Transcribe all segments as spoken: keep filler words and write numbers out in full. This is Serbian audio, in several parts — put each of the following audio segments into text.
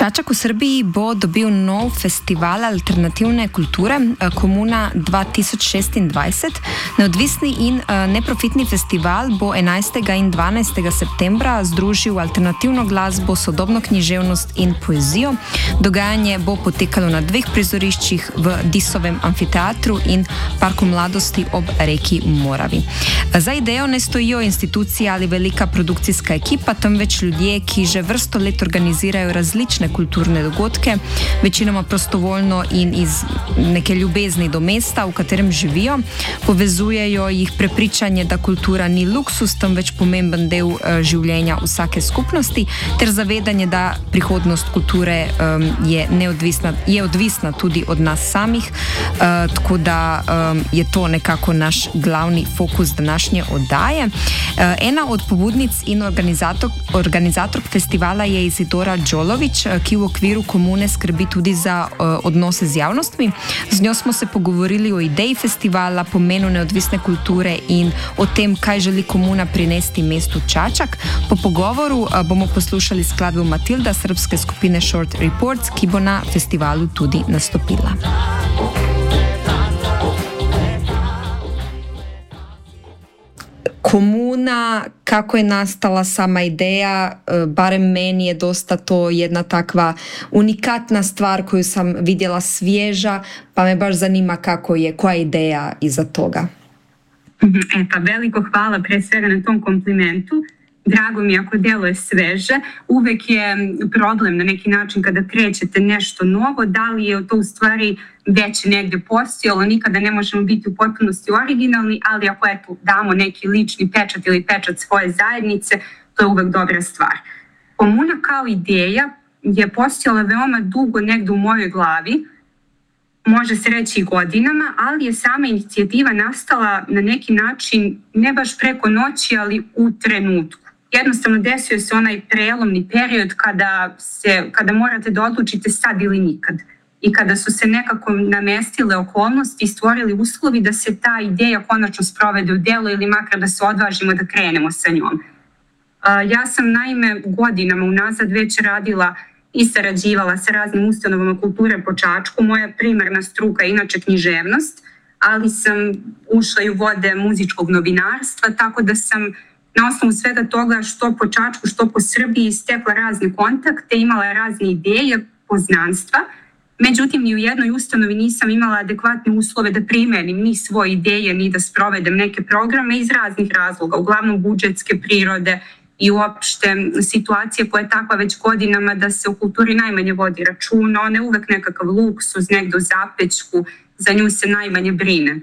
Čačak v Srbiji bo dobil nov festival alternativne kulture Komuna dva tisoč šestindvajset. Neodvisni in neprofitni festival bo enajstega in dvanajstega septembra združil alternativno glasbo, sodobno književnost in poezijo. Dogajanje bo potekalo na dveh prizoriščih v Disovem amfiteatru in Parku mladosti ob reki Moravi. Za idejo ne stojijo institucije ali velika produkcijska ekipa, temveč ljudje, ki že vrsto let organizirajo različne kulturne dogodke, večinoma prostovoljno in iz neke ljubezni do mesta, v katerem živijo. Povezujejo jih prepričanje, da kultura ni luksus, temveč pomemben del uh, življenja vsake skupnosti, ter zavedanje, da prihodnost kulture um, je neodvisna, je odvisna tudi od nas samih, uh, tako da um, je to nekako naš glavni fokus današnje oddaje. Uh, ena od pobudnic in organizator, organizatork festivala je Izidora Đolović, ki v okviru komune skrbi tudi za uh, odnose z javnostmi. Z njo smo se pogovorili o ideji festivala, pomenu neodvisne kulture in o tem, kaj želi komuna prinesti mestu Čačak. Po pogovoru uh, bomo poslušali skladbo Matilda srpske skupine Short Reports, ki bo na festivalu tudi nastopila. Komuna, kako je nastala sama ideja, barem meni je dosta to jedna takva unikatna stvar koju sam vidjela svježa, pa me baš zanima kako je, koja je ideja iza toga. E pa veliko hvala pre svega na tom komplimentu. Drago mi ako djeluje sveže. Uvek je problem na neki način kada krećete nešto novo, da li je to u stvari već negdje postojalo, nikada ne možemo biti u potpunosti originalni, ali ako eto, damo neki lični pečat ili pečat svoje zajednice, to je uvek dobra stvar. Komuna kao ideja je postojala veoma dugo negdje u mojoj glavi, može se reći i godinama, ali je sama inicijativa nastala na neki način ne baš preko noći, ali u trenutku. Jednostavno desio se onaj prelomni period kada, se, kada morate da odlučite sad ili nikad. I kada su se nekako namestile okolnosti i stvorili uslovi da se ta ideja konačno sprovede u delo ili makar da se odvažimo da krenemo sa njom. Ja sam naime godinama unazad već radila i sarađivala sa raznim ustanovama kulture po Čačku. Moja primarna struka je inače književnost, ali sam ušla i u vode muzičkog novinarstva, tako da sam na osnovu svega toga što po Čačku, što po Srbiji stekla razne kontakte, imala razne ideje, poznanstva. Međutim, ni u jednoj ustanovi nisam imala adekvatne uslove da primenim ni svoje ideje, ni da sprovedem neke programe iz raznih razloga, uglavnom budžetske prirode i uopšte situacija koja je takva već godinama da se u kulturi najmanje vodi računa, ona je uvek nekakav luksuz, negdje u zapećku, za nju se najmanje brine.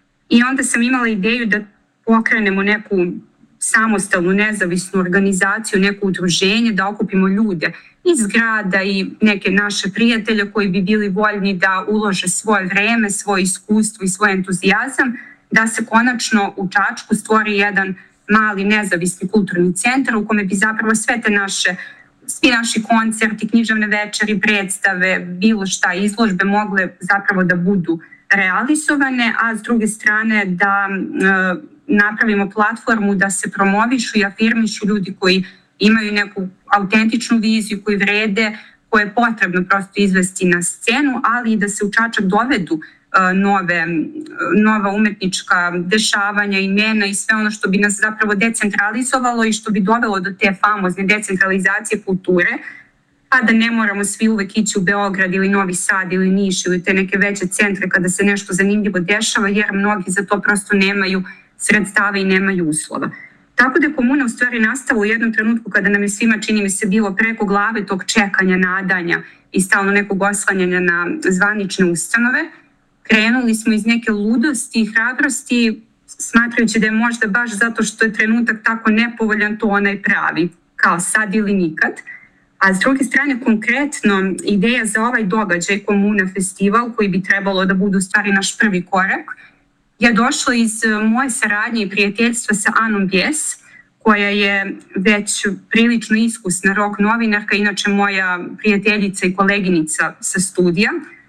I onda sam imala ideju da pokrenemo neku samostalnu, nezavisnu organizaciju, neko udruženje, da okupimo ljude iz grada i neke naše prijatelje koji bi bili voljni da ulože svoje vreme, svoje iskustvo i svoj entuzijazam, da se konačno u Čačku stvori jedan mali nezavisni kulturni centar u kome bi zapravo sve te naše, svi naši koncerti, književne večeri, predstave, bilo šta, izložbe mogle zapravo da budu realizovane, a s druge strane da e, napravimo platformu da se promovišu i afirmišu ljudi koji imaju neku autentičnu viziju, koji vrede, koje je potrebno prosto izvesti na scenu, ali i da se u Čačak dovedu uh, nove, nova umetnička dešavanja, imena i sve ono što bi nas zapravo decentralizovalo i što bi dovelo do te famozne decentralizacije kulture, pa da ne moramo svi uvek ići u Beograd ili Novi Sad ili Niš ili te neke veće centre kada se nešto zanimljivo dešava, jer mnogi za to prosto nemaju sredstava i nemaju uslova. Tako da je komuna u stvari nastala u jednom trenutku kada nam je svima, čini mi se, bilo preko glave tog čekanja, nadanja i stalno nekog oslanjanja na zvanične ustanove. Krenuli smo iz neke ludosti i hrabrosti, smatrajući da je možda baš zato što je trenutak tako nepovoljan to onaj pravi, kao sad ili nikad. A s druge strane, konkretno, ideja za ovaj događaj, Komuna festival, koji bi trebalo da bude u stvari naš prvi korak, je došla iz moje saradnje i prijateljstva sa Anom Bijes, koja je već prilično iskusna rock novinarka, inače moja prijateljica i koleginica sa studija.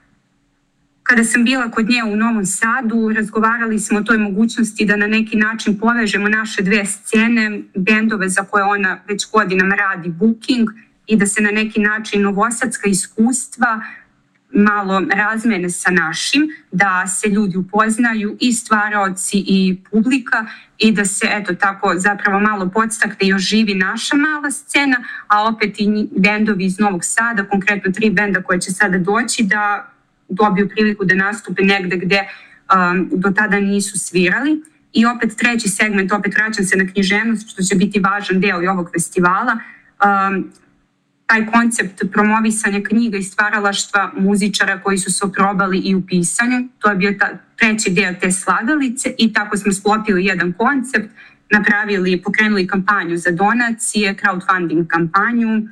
Kada sam bila kod nje u Novom Sadu, razgovarali smo o toj mogućnosti da na neki način povežemo naše dve scene, bendove za koje ona već godinama radi booking i da se na neki način novosadska iskustva malo razmene sa našim, da se ljudi upoznaju i stvaraoci i publika i da se eto tako zapravo malo podstakne i oživi naša mala scena, a opet i bendovi iz Novog Sada, konkretno tri benda koje će sada doći, da dobiju priliku da nastupe negde gde um, do tada nisu svirali. I opet treći segment, opet vraćam se na književnost, što će biti važan deo i ovog festivala, um, taj koncept promovisanja knjiga i stvaralaštva muzičara koji su se oprobali i u pisanju. To je bio ta, treći deo te slagalice i tako smo sklopili jedan koncept, napravili, pokrenuli kampanju za donacije, crowdfunding kampanju, um,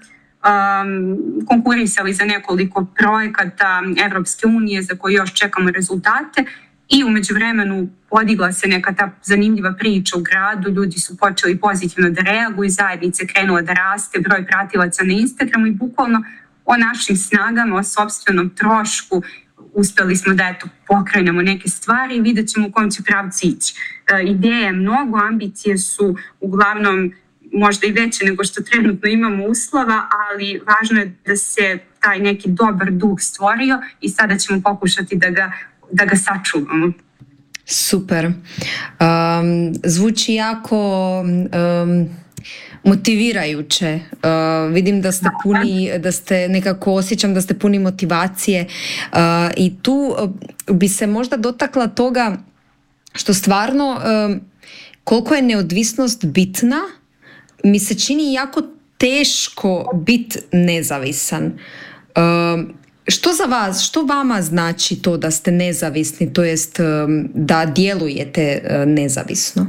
konkurisali za nekoliko projekata Evropske unije za koje još čekamo rezultate i umeđu vremenu podigla se neka ta zanimljiva priča u gradu, ljudi su počeli pozitivno da reaguju, zajednice krenula da raste, broj pratilaca na Instagramu i bukvalno o našim snagama, o sopstvenom trošku uspeli smo da eto, pokrenemo neke stvari i vidjet ćemo u kom će pravcu ići. E, ideje je mnogo, ambicije su uglavnom možda i veće nego što trenutno imamo uslova, ali važno je da se taj neki dobar duh stvorio i sada ćemo pokušati da ga da ga sačuvamo. Super. Um, zvuči jako um, motivirajuće. Uh, vidim da ste puni, da ste nekako osjećam da ste puni motivacije uh, i tu uh, bi se možda dotakla toga što stvarno um, koliko je neovisnost bitna, mi se čini jako teško biti nezavisan. Um, Što za vas, što vama znači to da ste nezavisni, to jest da djelujete nezavisno?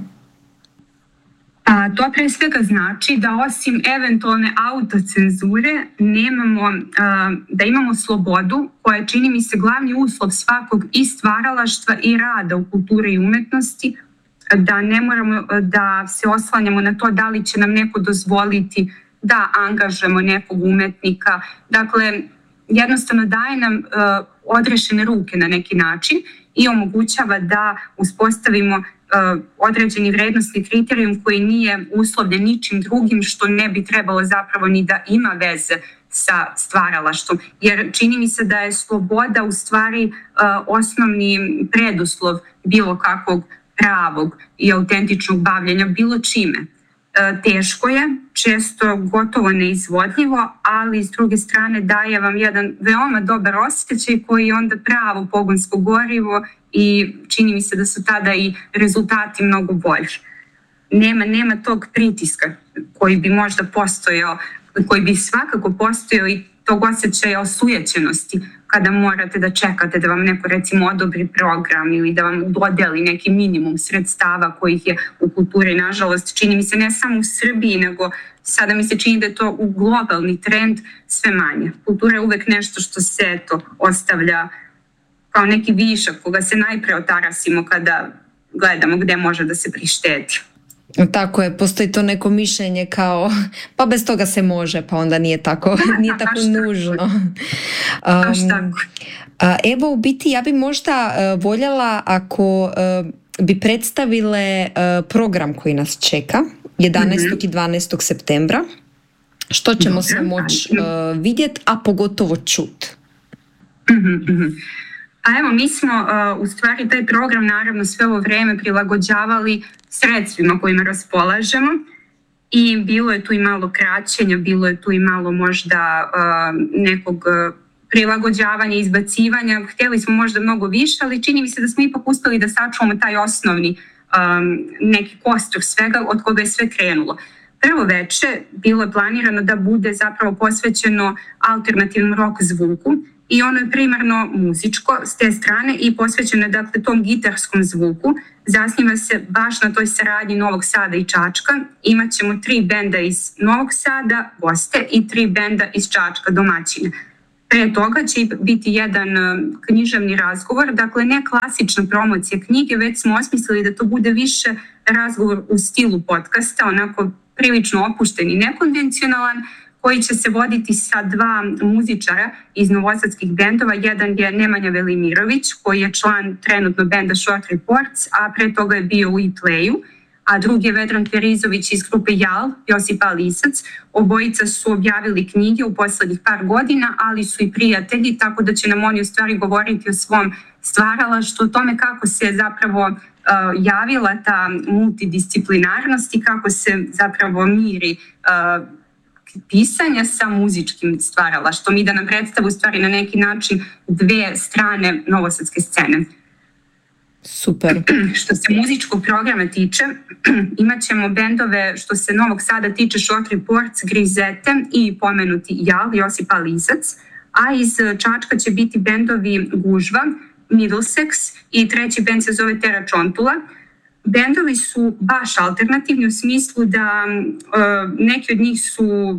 A, to pre svega znači da osim eventualne autocenzure nemamo, a, da imamo slobodu koja čini mi se glavni uslov svakog i stvaralaštva i rada u kulturi i umetnosti, da ne moramo da se oslanjamo na to da li će nam neko dozvoliti da angažujemo nekog umetnika. Dakle, jednostavno daje nam uh, odrešene ruke na neki način i omogućava da uspostavimo uh, određeni vrednostni kriterijum koji nije uslovljen ničim drugim što ne bi trebalo zapravo ni da ima veze sa stvaralaštvom. Jer čini mi se da je sloboda u stvari uh, osnovni preduslov bilo kakvog pravog i autentičnog bavljenja bilo čime. Teško je, često gotovo neizvodljivo, ali s druge strane daje vam jedan veoma dobar osjećaj koji je onda pravo pogonsko gorivo i čini mi se da su tada i rezultati mnogo bolji. Nema, nema tog pritiska koji bi možda postojao, koji bi svakako postojao i tog osjećaja osujećenosti kada morate da čekate da vam neko recimo odobri program ili da vam dodeli neki minimum sredstava kojih je u kulturi, nažalost, čini mi se ne samo u Srbiji, nego sada mi se čini da je to u globalni trend sve manje. Kultura je uvek nešto što se eto, ostavlja kao neki višak koga se najpre otarasimo kada gledamo gde može da se prištedi. Tako je, postoji to neko mišljenje kao pa bez toga se može, pa onda nije tako, nije tako nužno. Um, evo u biti ja bi možda uh, voljela ako uh, bi predstavile uh, program koji nas čeka jedanaestog mm-hmm. i dvanaestog septembra, što ćemo Dobre, se moći uh, vidjeti, a pogotovo čut. Mm-hmm. A evo, mi smo uh, u stvari taj program naravno sve ovo vreme prilagođavali sredstvima kojima raspolažemo i bilo je tu i malo kraćenja, bilo je tu i malo možda uh, nekog uh, prilagođavanja, izbacivanja. Htjeli smo možda mnogo više, ali čini mi se da smo ipak uspjeli da sačuvamo taj osnovni um, neki kostur svega od koga je sve krenulo. Prvo veče bilo je planirano da bude zapravo posvećeno alternativnom rock zvuku i ono je primarno muzičko s te strane i posvećeno je dakle tom gitarskom zvuku. Zasniva se baš na toj saradnji Novog Sada i Čačka. Imaćemo tri benda iz Novog Sada, goste, i tri benda iz Čačka, domaćine. Pre toga će biti jedan književni razgovor, dakle ne klasična promocija knjige, već smo osmislili da to bude više razgovor u stilu podcasta, onako prilično opušten i nekonvencionalan, koji će se voditi sa dva muzičara iz novosadskih bendova. Jedan je Nemanja Velimirović, koji je član trenutno benda Short Reports, a pre toga je bio u E-Playu, a drugi je Vedran Perizović iz grupe Jal, Josipa Lisac. Obojica su objavili knjige u poslednjih par godina, ali su i prijatelji, tako da će nam oni u stvari govoriti o svom stvaralaštvu, o tome kako se zapravo uh, javila ta multidisciplinarnost i kako se zapravo miri uh, pisanja sa muzičkim stvaralaštvom i da nam predstavu u stvari na neki način dve strane novosadske scene. Super. Što se muzičkog programa tiče, imat ćemo bendove što se Novog Sada tiče Short Reports, Grizete i pomenuti Jal, Josipa Lisac, a iz Čačka će biti bendovi Gužva, Middlesex i treći bend se zove Tera Čontula. Bendovi su baš alternativni u smislu da uh, neki od njih su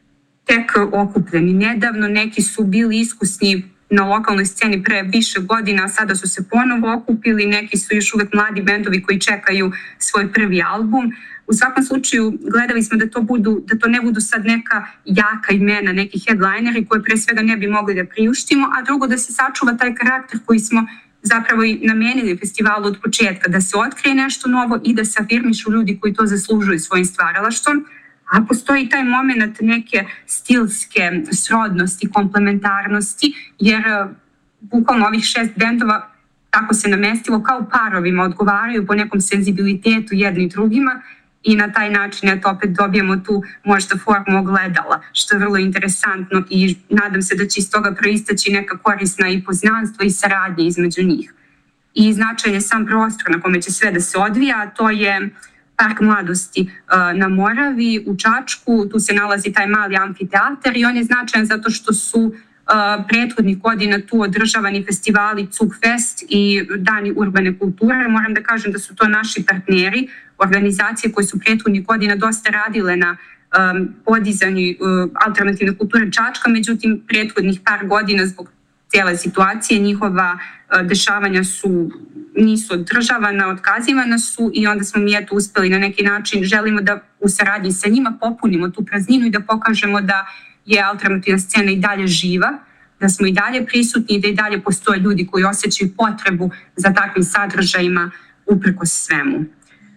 tek okupljeni nedavno, neki su bili iskusni na lokalnoj sceni pre više godina, a sada su se ponovo okupili, neki su još uvek mladi bendovi koji čekaju svoj prvi album. U svakom slučaju gledali smo da to, budu, da to ne budu sad neka jaka imena, neki headlineri koje pre svega ne bi mogli da priuštimo, a drugo da se sačuva taj karakter koji smo zapravo i namenili festivalu od početka, da se otkrije nešto novo i da se afirmišu ljudi koji to zaslužuju svojim stvaralaštvom. A postoji taj moment neke stilske srodnosti, komplementarnosti, jer bukvalno ovih šest bendova tako se namestilo kao parovima, odgovaraju po nekom senzibilitetu jedni drugima i na taj način eto, opet dobijemo tu možda formu ogledala, što je vrlo interesantno i nadam se da će iz toga proistaći neka korisna i poznanstva i saradnje između njih. I značajan je sam prostor na kome će sve da se odvija, a to je Park mladosti na Moravi u Čačku, tu se nalazi taj mali amfiteatar i on je značajan zato što su prethodnih godina tu održavani festivali Cug Fest i Dani urbane kulture. Moram da kažem da su to naši partneri, organizacije koje su prethodnih godina dosta radile na podizanju alternativne kulture Čačka, međutim prethodnih par godina zbog cijele situacije njihova dešavanja su nisu održavana, otkazivana su i onda smo mi eto uspeli na neki način, želimo da u saradnji sa njima popunimo tu prazninu i da pokažemo da je alternativna scena i dalje živa, da smo i dalje prisutni i da i dalje postoje ljudi koji osjećaju potrebu za takvim sadržajima uprkos svemu. Uh,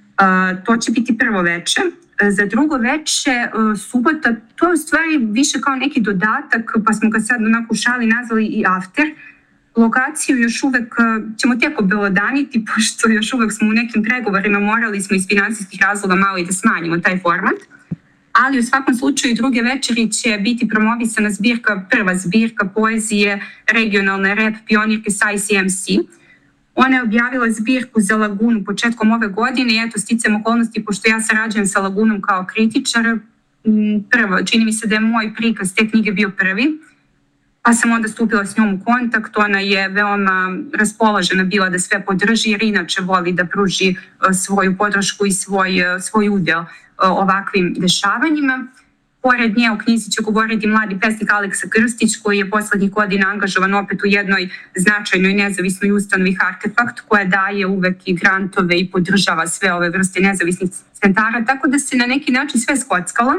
to će biti prvo veče. Za drugo veče, uh, subota, to je u stvari više kao neki dodatak, pa smo ga sad onako u šali nazvali i after. Lokaciju još uvek ćemo tek obelodaniti, pošto još uvek smo u nekim pregovorima, morali smo iz finansijskih razloga malo i da smanjimo taj format. Ali u svakom slučaju druge večeri će biti promovisana zbirka, prva zbirka poezije regionalne rap pionirke Sajsi em si. Ona je objavila zbirku za Lagunu početkom ove godine i eto sticam okolnosti, pošto ja sarađujem sa Lagunom kao kritičar. Prvo, čini mi se da je moj prikaz te knjige bio prvi. Pa sam onda stupila s njom u kontakt, ona je veoma raspoložena bila da sve podrži jer inače voli da pruži svoju podršku i svoj, svoj udeo ovakvim dešavanjima. Pored nje u knjizi će govoriti mladi pesnik Aleksa Krstić koji je poslednjih godina angažovan opet u jednoj značajnoj nezavisnoj ustanovi Artefakt koja daje uvek i grantove i podržava sve ove vrste nezavisnih centara, tako da se na neki način sve skockalo.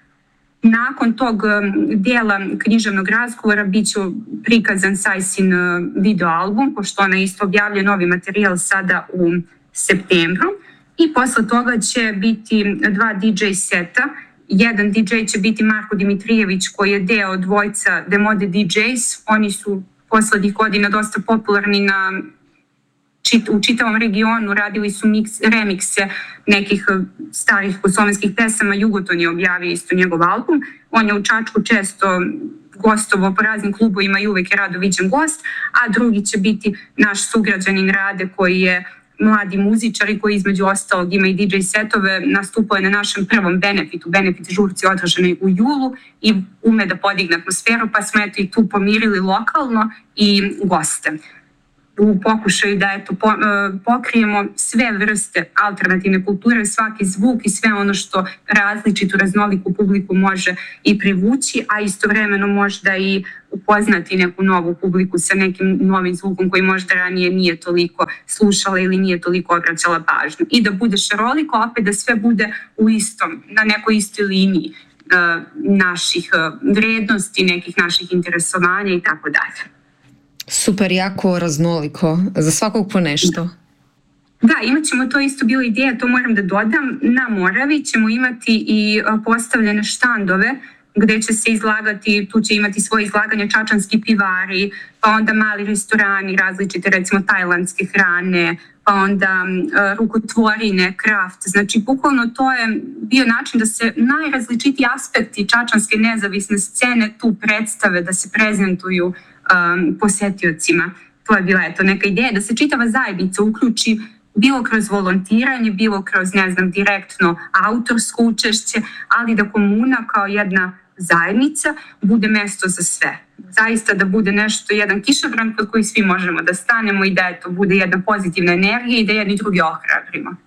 Nakon tog dijela književnog razgovora bit će prikazan Sajsin video album, pošto ona isto objavlja novi materijal sada u septembru. I posle toga će biti dva di džej seta. Jedan di džej će biti Marko Dimitrijević koji je deo dvojca The Mode di džejs. Oni su poslednjih godina dosta popularni na u čitavom regionu, radili su mix, remikse nekih starih kosovskih pesama, Jugoton je objavio isto njegov album. On je u Čačku često gostovao po raznim klubovima i uvek je rado viđen gost, a drugi će biti naš sugrađanin Rade koji je mladi muzičar i koji između ostalog ima i di džej setove, nastupao je na našem prvom Benefitu, Benefit žurci održanoj u julu i ume da podigne atmosferu, pa smo eto i tu pomirili lokalno i goste. U pokušaju da eto, po, pokrijemo sve vrste alternativne kulture, svaki zvuk i sve ono što različitu, raznoliku publiku može i privući, a istovremeno možda i upoznati neku novu publiku sa nekim novim zvukom koji možda ranije nije toliko slušala ili nije toliko obraćala pažnju. I da bude šaroliko, opet da sve bude u istom, na nekoj istoj liniji uh, naših uh, vrednosti, nekih naših interesovanja i tako dalje. Super, jako raznoliko. Za svakog po nešto. Da, imat ćemo, to isto bila ideja, to moram da dodam, na Moravi ćemo imati i postavljene štandove gde će se izlagati, tu će imati svoje izlaganje čačanski pivari, pa onda mali restorani različite, recimo tajlandske hrane, pa onda uh, rukotvorine, kraft. Znači, bukvalno to je bio način da se najrazličitiji aspekti čačanske nezavisne scene tu predstave, da se prezentuju um, posetiocima. To je bila eto, neka ideja da se čitava zajednica uključi bilo kroz volontiranje, bilo kroz, ne znam, direktno autorsko učešće, ali da komuna kao jedna zajednica bude mesto za sve. Zaista da bude nešto, jedan kišobran pod koji svi možemo da stanemo i da eto, bude jedna pozitivna energija i da jedni drugi ohrabrimo.